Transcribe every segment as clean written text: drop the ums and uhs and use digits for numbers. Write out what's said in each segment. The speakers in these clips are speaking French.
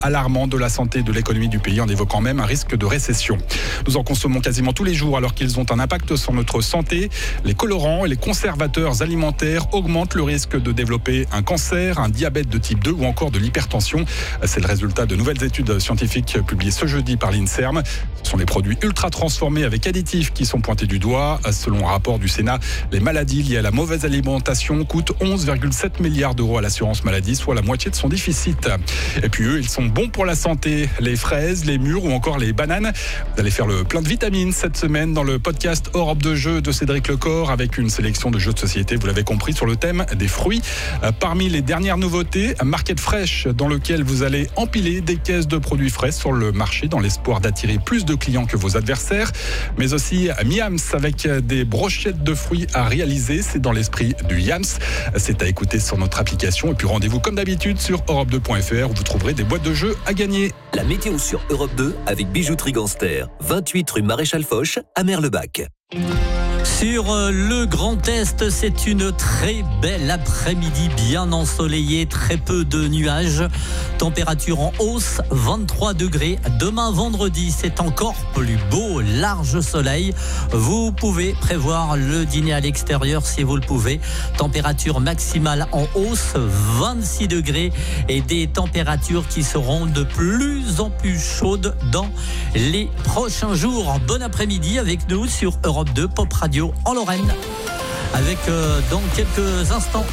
alarmant de la santé et de l'économie du pays en évoquant même un risque de récession. Nous en consommons quasiment tous les jours alors qu'ils ont un impact sur notre santé. Les colorants et les conservateurs alimentaires augmentent le risque de développer un cancer, un diabète de type 2 ou encore de l'hypertension. C'est le résultat de nouvelles études scientifiques publiées ce jeudi par l'INSERM. Ce sont les produits ultra transformés avec additifs qui sont pointés du doigt. Selon un rapport du Sénat, les maladies liées à la mauvaise alimentation coûtent 11,7 milliards d'euros à l'assurance maladie, soit la moitié de son déficit. Et puis eux, ils sont bons pour la santé. Les fraises, les mûres ou encore les bananes. Vous allez faire le plein de vitamines cette semaine dans le podcast Europe de Jeux de Cédric Lecor avec une sélection de jeux de société, vous l'avez compris, sur le thème des fruits. Parmi les dernières nouveautés, Market Fresh, dans lequel vous allez empiler des caisses de produits frais sur le marché dans l'espoir d'attirer plus de clients que vos adversaires. Mais aussi Miams avec des brochettes de fruits à réaliser. C'est dans l'esprit du Yams. C'est à écouter sur notre application. Et puis rendez-vous comme d'habitude sur europe2.fr où vous trouverez des boîtes de jeux à gagner. La météo sur Europe 2 avec Bijouterie Ganster, 28 rue Maréchal Foch à Merlebach. Sur le Grand Est, c'est une très belle après-midi, bien ensoleillée, très peu de nuages. Température en hausse, 23 degrés. Demain vendredi, c'est encore plus beau, large soleil. Vous pouvez prévoir le dîner à l'extérieur si vous le pouvez. Température maximale en hausse, 26 degrés. Et des températures qui seront de plus en plus chaudes dans les prochains jours. Bon après-midi avec nous sur Europe 2 Pop Radio en Lorraine avec dans quelques instants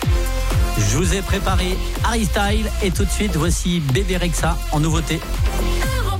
je vous ai préparé Harry Style et tout de suite voici Bébé Rexha en nouveauté.